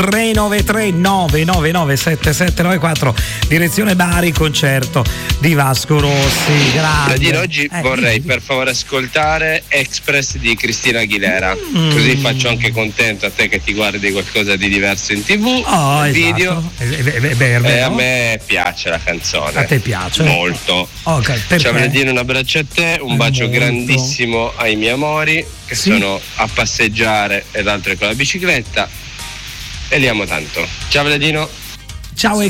393 999 7794 direzione Bari, concerto di Vasco Rossi. Grazie. Oggi vorrei per favore ascoltare Express di Cristina Aguilera, così faccio anche contento a te che ti guardi qualcosa di diverso in TV, video. A me piace la canzone. A te piace? Molto. Ciao Vladino, un abbraccio a te, un bacio grandissimo ai miei amori che sono a passeggiare ed altre con la bicicletta. E li amo tanto. Ciao Vladino. Ciao.